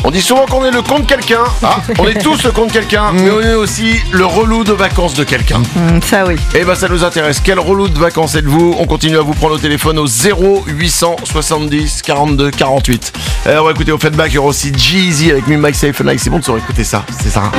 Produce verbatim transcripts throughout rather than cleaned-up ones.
On dit souvent qu'on est le con de quelqu'un. Ah, on est tous le con de quelqu'un, mais on est aussi le relou de vacances de quelqu'un. Mmh, ça oui. Et bah ça nous intéresse. Quel relou de vacances êtes-vous? On continue à vous prendre au téléphone au zéro huit cent soixante-dix quarante-deux quarante-huit. Alors on va écouter au Feedback, il y aura aussi G-Eazy avec Me Mike Safe and Like. C'est bon de se réécouter ça, c'est ça.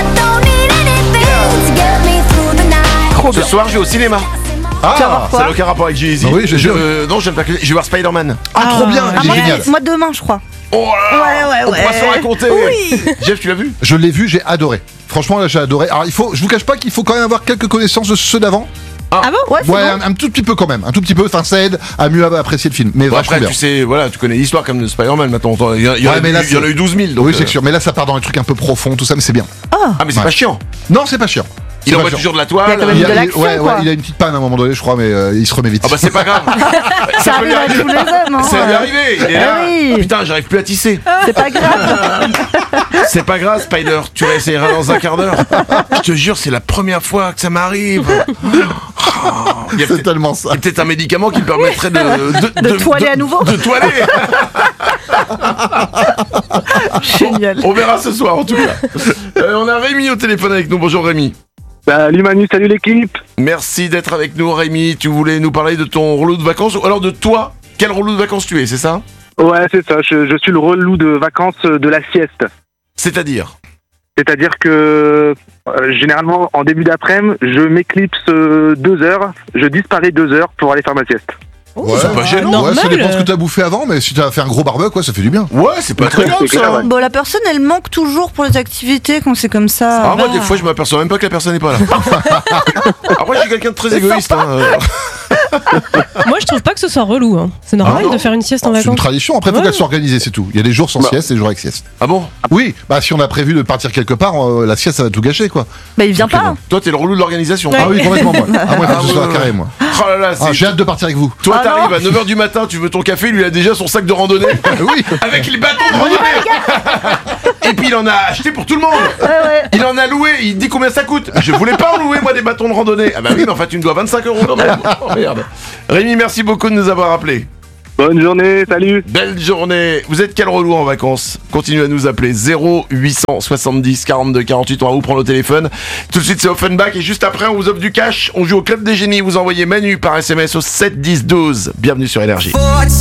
Trop Ce bien. soir je vais au cinéma. Tu vas voir Ça quoi? n'a aucun rapport avec G-Eazy. Ah oui, j'ai je, vu. euh, non, je viens de faire- je vais voir Spider-Man. Ah, trop bien, Ah, il est moi, génial. moi demain je crois. Oh là là, Ouais, ouais, on pourra ouais. se raconter. Oui. Jeff, tu l'as vu? Je l'ai vu, j'ai adoré. Franchement, là, j'ai adoré. Alors, il faut, je vous cache pas qu'il faut quand même avoir quelques connaissances de ceux d'avant. Ah bon? Ouais, c'est Ouais, bon. un, un tout petit peu quand même. Un tout petit peu. Enfin, ça aide à mieux apprécier le film. Mais Bon, vachement après, bien. tu sais, voilà, tu connais l'histoire comme de Spider-Man maintenant. Il y, a- il y en a Ouais, mais eu- là, il y en a c'est- eu douze mille. Donc, Oui, c'est euh, sûr. Mais là, ça part dans des trucs un peu profonds, tout ça, mais c'est bien. Ah, mais c'est Ouais. pas chiant. Non, c'est pas chiant. Il C'est pas envoie chiant. toujours de la Il y a toile. quand même Il, de a, il- l'action, ouais, quoi. ouais, il a une petite panne à un moment donné, je crois, mais euh, il se remet vite. Ah bah c'est pas grave. Ça arrive à tous les hommes, hein. Ça lui est arrivé. Il est Ah là. oui. Ah, putain, j'arrive plus à tisser. C'est pas grave. C'est pas grave, Spider. Tu réessayeras dans un quart d'heure. Je te jure, c'est la première fois que ça m'arrive. Oh, il y a C'est peut-être- tellement il ça. y a peut-être un médicament qui me permettrait de de, De toiler à nouveau. De toiler. Génial. On verra ce soir en tout cas. Euh, on a Rémi au téléphone avec nous. Bonjour Rémi. Salut Manu, salut l'équipe. Merci d'être avec nous Rémi. Tu voulais nous parler de ton relou de vacances ou alors de toi? Quel relou de vacances tu es, c'est ça? Ouais, c'est ça, je, je suis le relou de vacances de la sieste. C'est-à-dire? C'est-à-dire que euh, généralement en début d'après-midi, je m'éclipse euh, deux heures, je disparais deux heures pour aller faire ma sieste. Ouais, c'est pas gênant. Ouais, ça normal. dépend ce que t'as bouffé avant, mais si t'as fait un gros barbecue, quoi, ça fait du bien. Ouais, c'est pas très grave C'est clair, ça. ouais. Bon, la personne, elle manque toujours pour les activités quand c'est comme ça. Ah, moi, des fois, je m'aperçois même pas que la personne n'est pas là. Après, je suis quelqu'un de très égoïste. Hein. Moi, je trouve pas que ce soit relou. Hein. C'est normal Ah non de faire une sieste en C'est une vacances. tradition, après, faut Ouais. qu'elle soit organisée, c'est tout. Il y a des jours sans Bah. sieste et des jours avec sieste. Ah bon? Oui, bah si on a prévu de partir quelque part, euh, la sieste, ça va tout gâcher, quoi. Bah, il vient Ok, pas. bon. Toi, t'es le relou de l'organisation. Ah oui, complètement, moi. Ah, moi, il faut que ce Ah, soit ouais, carré, ouais. moi. Oh là là, Ah, c'est... j'ai hâte de partir avec vous. Toi, Ah t'arrives non. à neuf heures du matin, tu veux ton café, lui, il a déjà son sac de randonnée Oui. avec les bâtons de randonnée. Et puis, il en a acheté pour tout le monde. Ouais, ouais. Il en a loué, il dit combien ça coûte. Je voulais pas en louer, moi, des bâtons de randonnée. Ah bah oui, mais en fait, tu me dois vingt-cinq euros quand même. Oh merde. Rémi, merci beaucoup de nous avoir appelés. Bonne journée, salut. Belle journée. Vous êtes quel relou en vacances? Continuez à nous appeler zéro huit cent soixante-dix quarante-deux quarante-huit. On va vous prendre au téléphone. Tout de suite, c'est Offenbach. Et juste après, on vous offre du cash. On joue au Club des Génies. Vous envoyez Manu par S M S au sept dix douze. Bienvenue sur Énergie.